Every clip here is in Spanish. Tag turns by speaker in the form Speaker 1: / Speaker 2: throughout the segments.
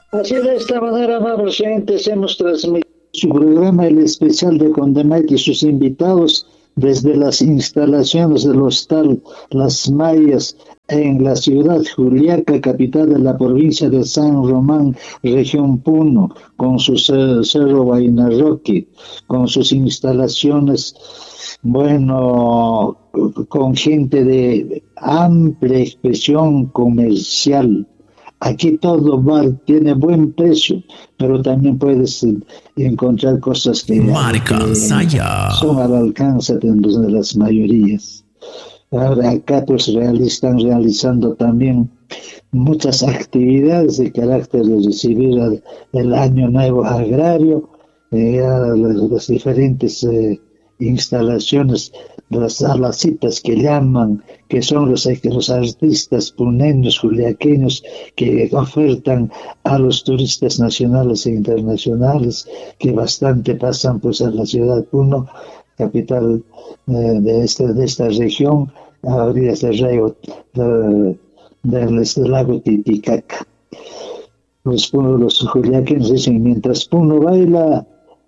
Speaker 1: Así de esta manera, amables oyentes, hemos transmitido su programa El Especial de Condemite y sus invitados desde las instalaciones del Hostal Las Mayas en la ciudad Juliaca, capital de la provincia de San Román, región Puno, con su cerro Huayna-Roque, con sus instalaciones, bueno, con gente de amplia expresión comercial. Aquí todo tiene buen precio, pero también puedes encontrar cosas
Speaker 2: Marca Saya.
Speaker 1: son al alcance de las mayorías. Ahora acá pues están realizando también muchas actividades de carácter de recibir el Año Nuevo Agrario, las diferentes instalaciones, las alacitas que llaman, que son los artistas puneños, juliaqueños, que ofertan a los turistas nacionales e internacionales, que bastante pasan pues a la ciudad de Puno, capital de esta región, a orillas del río del lago Titicaca. Los juliaqueños dicen, mientras Puno baila,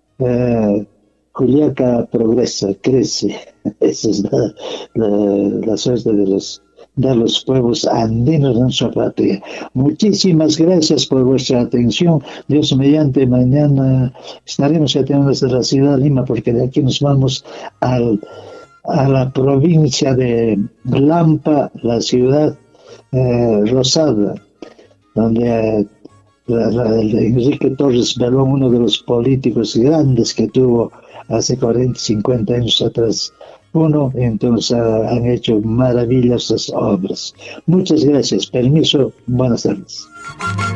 Speaker 1: Juliaca progresa, crece. Esa es la suerte de los pueblos andinos en su patria. Muchísimas gracias por vuestra atención. Dios mediante, mañana estaremos atendiendo desde la ciudad de Lima, porque de aquí nos vamos a la provincia de Lampa, la ciudad Rosada, donde Enrique Torres Belón, uno de los políticos grandes que tuvo hace 40, 50 años atrás, entonces han hecho maravillosas obras. Muchas gracias, permiso, buenas tardes.